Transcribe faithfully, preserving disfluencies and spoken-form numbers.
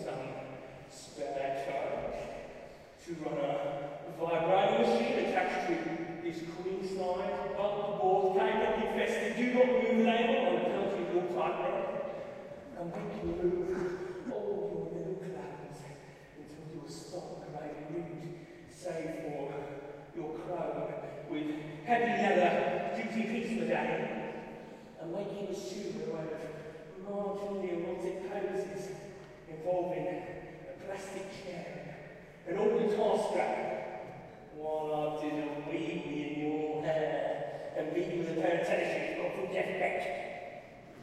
some spatula to run a vibrating sheet attached to this queen size belt board cable infested. Do not move label on the penalty wheel type there. And we can move